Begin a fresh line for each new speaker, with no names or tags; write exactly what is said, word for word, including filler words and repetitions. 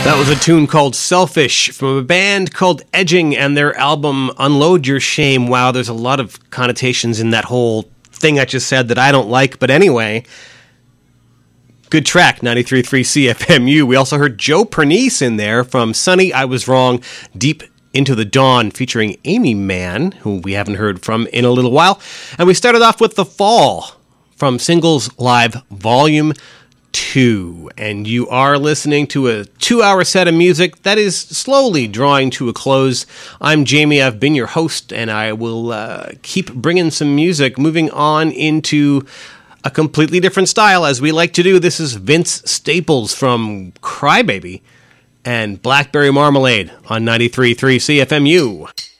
That was a tune called Selfish from a band called Edging and their album Unload Your Shame. Wow, there's a lot of connotations in that whole thing I just said that I don't like, but anyway, good track, ninety-three point three C F M U. We also heard Joe Pernice in there from Sunny I Was Wrong, Deep Into the Dawn, featuring Amy Mann, who we haven't heard from in a little while. And we started off with The Fall from Singles Live Volume two, and you are listening to a two-hour set of music that is slowly drawing to a close. I'm Jamie, I've been your host, and I will uh, keep bringing some music, moving on into a completely different style, as we like to do. This is Vince Staples from Crybaby and Blackberry Marmalade on ninety-three point three C F M U.